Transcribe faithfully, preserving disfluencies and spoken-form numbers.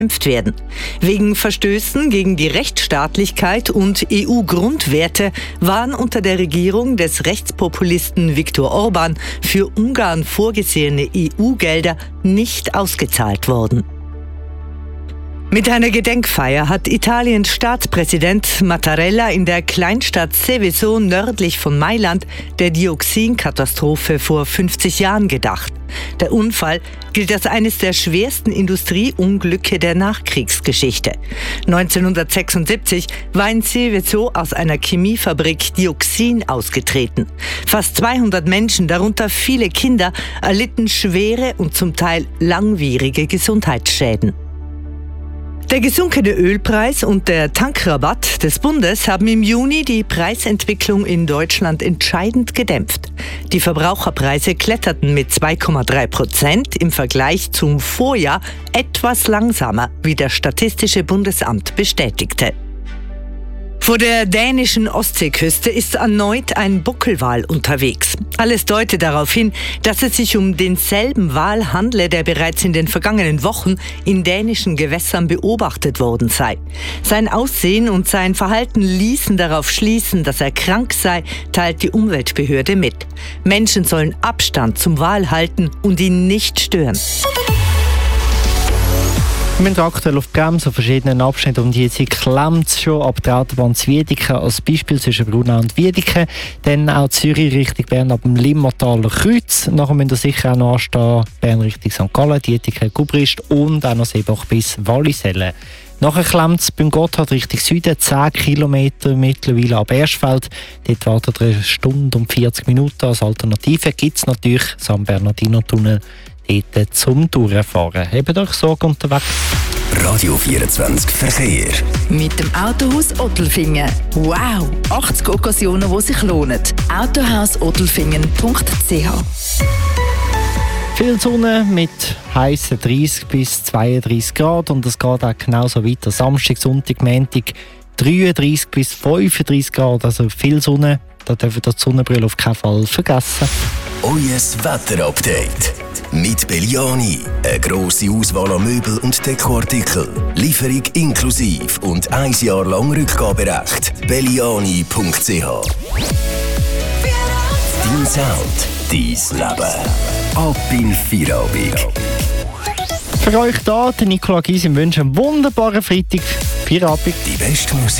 bekämpft werden. Wegen Verstößen gegen die Rechtsstaatlichkeit und E U-Grundwerte waren unter der Regierung des Rechtspopulisten Viktor Orban für Ungarn vorgesehene E U-Gelder nicht ausgezahlt worden. Mit einer Gedenkfeier hat Italiens Staatspräsident Mattarella in der Kleinstadt Seveso nördlich von Mailand der Dioxinkatastrophe vor fünfzig Jahren gedacht. Der Unfall gilt als eines der schwersten Industrieunglücke der Nachkriegsgeschichte. neunzehnhundertsechsundsiebzig war in Seveso aus einer Chemiefabrik Dioxin ausgetreten. Fast zweihundert Menschen, darunter viele Kinder, erlitten schwere und zum Teil langwierige Gesundheitsschäden. Der gesunkene Ölpreis und der Tankrabatt des Bundes haben im Juni die Preisentwicklung in Deutschland entscheidend gedämpft. Die Verbraucherpreise kletterten mit zwei Komma drei Prozent im Vergleich zum Vorjahr etwas langsamer, wie das Statistische Bundesamt bestätigte. Vor der dänischen Ostseeküste ist erneut ein Buckelwal unterwegs. Alles deutet darauf hin, dass es sich um denselben Wal handle, der bereits in den vergangenen Wochen in dänischen Gewässern beobachtet worden sei. Sein Aussehen und sein Verhalten ließen darauf schließen, dass er krank sei, teilt die Umweltbehörde mit. Menschen sollen Abstand zum Wal halten und ihn nicht stören. Wir sind aktuell auf die Bremse auf verschiedenen Abschnitten um die Zeit klemmt es schon ab der Autobahn zu Wiedeke als Beispiel zwischen Brunau und Wiedeke. Dann auch Zürich Richtung Bern ab dem Limmertaler Kreuz. Nachher müssen wir sicher auch noch anstehen Bern Richtung Sankt Gallen, Wiedeke, Gubrist und auch noch Seebach bis Wallisellen. Nachher klemmt es beim Gotthard Richtung Süden zehn Kilometer mittlerweile ab Erschfeld. Dort wartet eine Stunde und vierzig Minuten. Als Alternative gibt es natürlich San Bernardino-Tunnel dort zum Durchfahren. Hebt euch Sorge unterwegs. Radio vierundzwanzig Verkehr. Mit dem Autohaus Ottelfingen. Wow! achtzig Occasionen, die sich lohnen. autohaus ottelfingen punkt c h. Viel Sonne mit heissen dreißig bis zweiunddreißig Grad und es geht auch genauso weiter. Samstag, Sonntag, Montag dreiunddreißig bis fünfunddreißig Grad. Also viel Sonne. Da dürfen wir die Sonnenbrille auf keinen Fall vergessen. Euer Wetterupdate mit Belliani. Eine grosse Auswahl an Möbel und Dekoartikeln. Lieferung inklusive und ein Jahr lang Rückgaberecht. belliani punkt c h. Dein Sound, dein Leben. Ab in Feierabend. Für euch da, der Nicola Gysi, wünscht einen wunderbaren Freitag. Feierabend. Die beste Musik